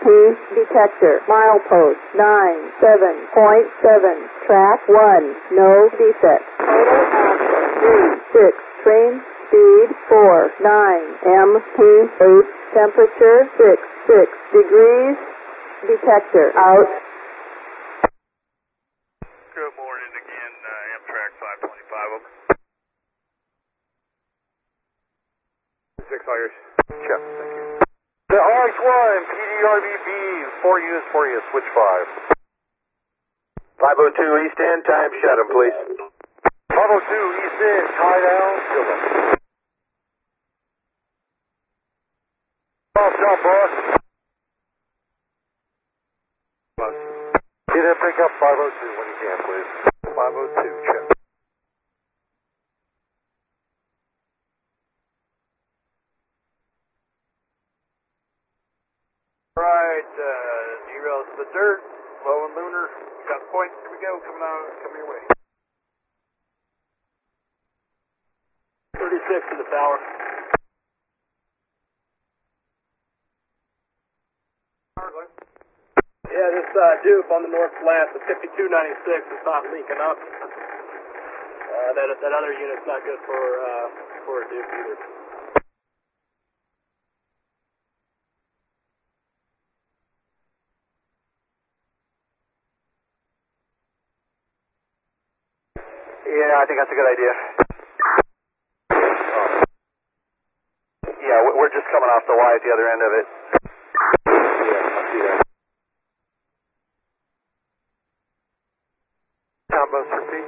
ESP detector. Milepost 97.7. Track 1. No defect. Total output 3, 6. Train speed 4, 9. MT8. Temperature 6, 6 degrees. Detector out. Good morning again, Amtrak 525 over. 6 all yours. Check, thank you. The RX-1, PDRBB, 4 units for you, switch 5. 502 East End, time shut him, please. 502 East End, tie down, field up. Off job, boss. Get in, pick up 502 when you can, please. 502, check. Right, derail to the dirt, low and lunar, got the point, here we go, coming your way. 36 to the tower. Yeah, this dupe on the north flat, the 5296 is not linking up. That other unit's not good for a dupe either. Yeah, I think that's a good idea. Yeah, we're just coming off the Y at the other end of it. Yeah, I see that. Combos repeat.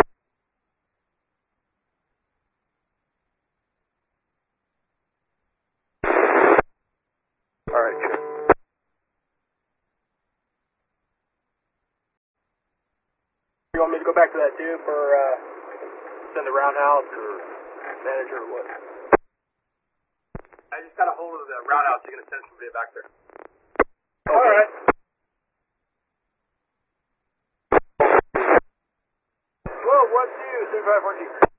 All right, check. You want me to go back to that dupe or send the roundhouse or manager or what? I just got a hold of the roundhouse. You're going to send somebody back there. Okay. All right. Whoa, 1-2, 3514.